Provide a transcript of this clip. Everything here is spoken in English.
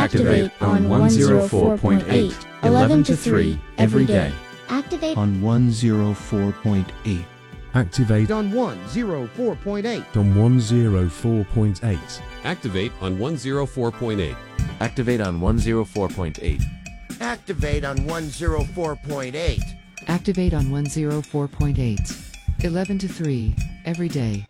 Activate on 104.8, 11 to 3, every day. Activate on 104.8. Activate on 104.8. on 104.8. Activate on 104.8. Activate on 104.8. Activate on 104.8. Activate on 104.8. 11 to 3, every day.